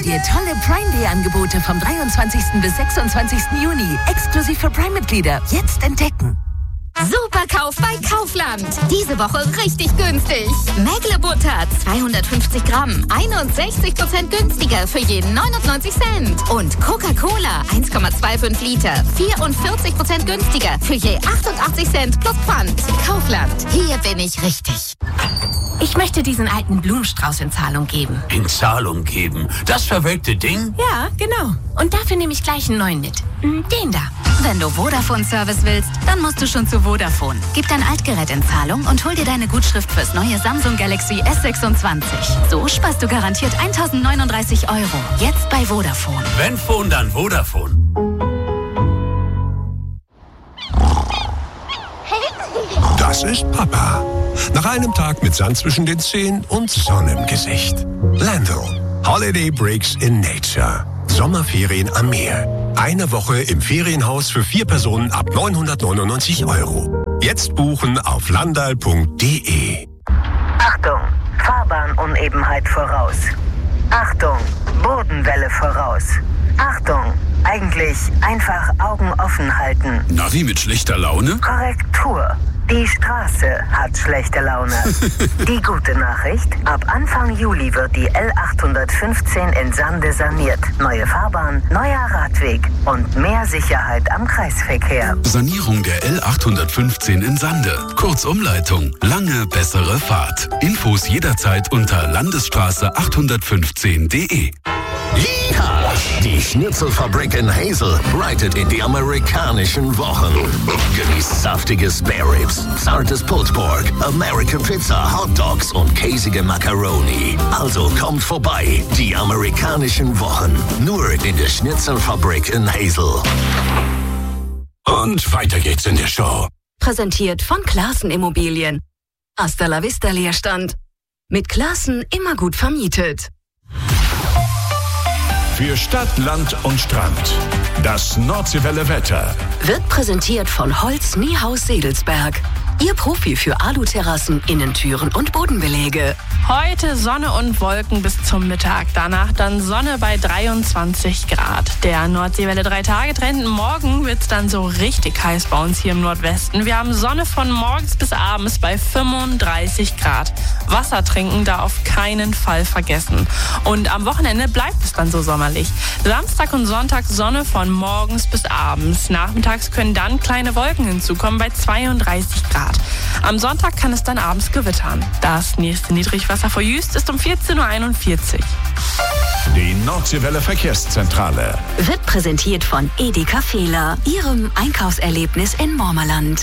Vorfreude tolle Prime Day Angebote vom 23. bis 26. Juni. Exklusiv für Prime-Mitglieder. Jetzt entdecken. Superkauf bei Kaufland. Diese Woche richtig günstig. Mägle-Butter 250 Gramm, 61% günstiger für jeden 99 Cent. Und Coca-Cola 1,25 Liter, 44% günstiger für je 88 Cent plus Pfand. Kaufland, hier bin ich richtig. Ich möchte diesen alten Blumenstrauß in Zahlung geben. In Zahlung geben? Das verwelkte Ding? Ja, genau. Und dafür nehme ich gleich einen neuen mit. Den da. Wenn du Vodafone-Service willst, dann musst du schon zu Vodafone. Gib dein Altgerät in Zahlung und hol dir deine Gutschrift fürs neue Samsung Galaxy S26. So sparst du garantiert 1.039 €. Jetzt bei Vodafone. Wenn Phone, dann Vodafone. Das ist Papa. Nach einem Tag mit Sand zwischen den Zehen und Sonne im Gesicht. Landl. Holiday Breaks in Nature. Sommerferien am Meer. Eine Woche im Ferienhaus für 4 Personen ab 999 €. Jetzt buchen auf landal.de. Achtung, Fahrbahnunnebenheit voraus. Achtung, Bodenwelle voraus. Achtung, eigentlich einfach Augen offen halten. Navi mit schlechter Laune? Korrektur. Die Straße hat schlechte Laune. Die gute Nachricht, ab Anfang Juli wird die L815 in Sande saniert. Neue Fahrbahn, neuer Radweg und mehr Sicherheit am Kreisverkehr. Sanierung der L815 in Sande. Kurzumleitung. Lange bessere Fahrt. Infos jederzeit unter landesstraße815.de. Yeehaw! Die Schnitzelfabrik in Hazel reitet in die amerikanischen Wochen. Genießt saftige Spare Ribs, zartes Pulled Pork, American Pizza, Hot Dogs und käsige Macaroni. Also kommt vorbei, die amerikanischen Wochen. Nur in der Schnitzelfabrik in Hazel. Und weiter geht's in der Show. Präsentiert von Classen Immobilien. Hasta la vista Leerstand. Mit Classen immer gut vermietet. Für Stadt, Land und Strand. Das Nordseewelle Wetter. Wird präsentiert von Holz Niehaus Sedelsberg. Ihr Profi für Aluterrassen, Innentüren und Bodenbeläge. Heute Sonne und Wolken bis zum Mittag. Danach dann Sonne bei 23 Grad. Der Nordseewelle 3-Tage-Trend. Morgen wird es dann so richtig heiß bei uns hier im Nordwesten. Wir haben Sonne von morgens bis abends bei 35 Grad. Wasser trinken da auf keinen Fall vergessen. Und am Wochenende bleibt es dann so sommerlich. Samstag und Sonntag Sonne von morgens bis abends. Nachmittags können dann kleine Wolken hinzukommen bei 32 Grad. Am Sonntag kann es dann abends gewittern. Das nächste Niedrigwasser vor Jüst ist um 14.41 Uhr. Die Nordseewelle Verkehrszentrale. Wird präsentiert von Edeka Fehler, Ihrem Einkaufserlebnis in Mormerland.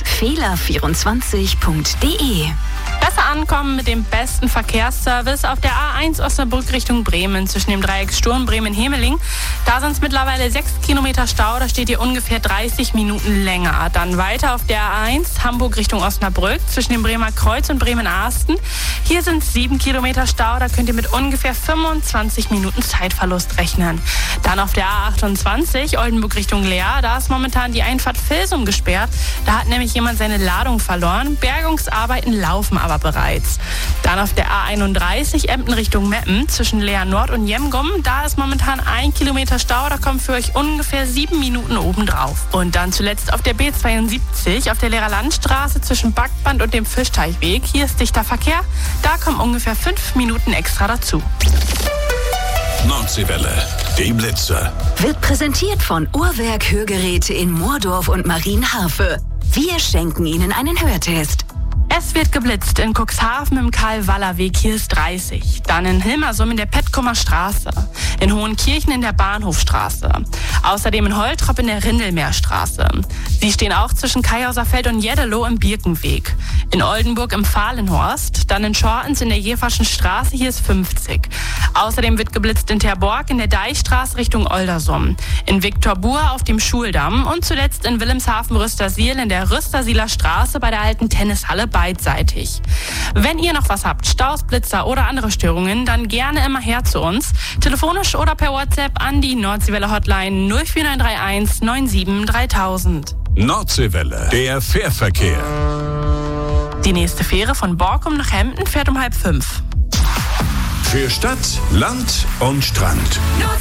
Fehler24.de. Besser ankommen mit dem besten Verkehrsservice auf der A1 Osnabrück Richtung Bremen zwischen dem Dreieck Sturm Bremen-Hemeling. Da sind es mittlerweile 6 Kilometer Stau, da steht ihr ungefähr 30 Minuten länger. Dann weiter auf der A1 Hamburg Richtung Osnabrück zwischen dem Bremer Kreuz und Bremen-Ahsten. Hier sind es 7 Kilometer Stau, da könnt ihr mit ungefähr 25 Minuten Zeitverlust rechnen. Dann auf der A28 Oldenburg Richtung Leer, da ist momentan die Einfahrt Vilsum gesperrt. Da hat nämlich jemand seine Ladung verloren. Bergungsarbeiten laufen aber bereits. Dann auf der A31 Emden Richtung Meppen zwischen Leer Nord und Jemgum. Da ist momentan 1 Kilometer Stau. Da kommen für euch ungefähr 7 Minuten obendrauf. Und dann zuletzt auf der B72 auf der Leerer Landstraße zwischen Backband und dem Fischteichweg. Hier ist dichter Verkehr. Da kommen ungefähr 5 Minuten extra dazu. Nordseewelle, die Blitze. Wird präsentiert von Uhrwerk Hörgeräte in Moordorf und Marienharfe. Wir schenken Ihnen einen Hörtest. Es wird geblitzt in Cuxhaven im Karl-Waller-Weg, hier ist 30. Dann in Hilmersum in der Petkumer Straße. In Hohenkirchen in der Bahnhofstraße. Außerdem in Holtrop in der Rindelmeerstraße. Sie stehen auch zwischen Kaiauserfeld und Jeddelo im Birkenweg. In Oldenburg im Fahlenhorst. Dann in Schortens in der Jeverschen Straße, hier ist 50. Außerdem wird geblitzt in Terborg in der Deichstraße Richtung Oldersum. In Viktorbur auf dem Schuldamm. Und zuletzt in Wilhelmshaven-Rüstersiel in der Rüstersieler Straße bei der alten Tennishalle beidseitig. Wenn ihr noch was habt, Staus, Blitzer oder andere Störungen, dann gerne immer her zu uns. Telefonisch oder per WhatsApp an die Nordseewelle Hotline 04931 97 3000. Nordseewelle, der Fährverkehr. Die nächste Fähre von Borkum nach Hemden fährt um 4:30. Für Stadt, Land und Strand.